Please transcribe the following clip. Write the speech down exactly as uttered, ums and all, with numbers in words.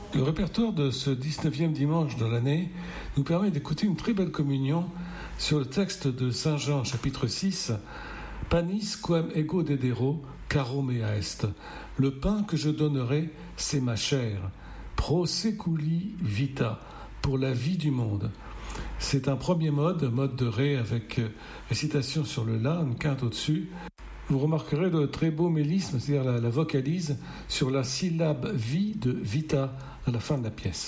Le répertoire de ce dix-neuvième dimanche de l'année nous permet d'écouter une très belle communion sur le texte de Saint Jean, chapitre six, « Panis quem ego dedero, caro mea est ». Le pain que je donnerai, c'est ma chair. Pro seculi vita, pour la vie du monde. C'est un premier mode, mode de ré avec récitation sur le la, une quinte au-dessus. Vous remarquerez le très beau mélisme, c'est-à-dire la, la vocalise, sur la syllabe vie de vita à la fin de la pièce.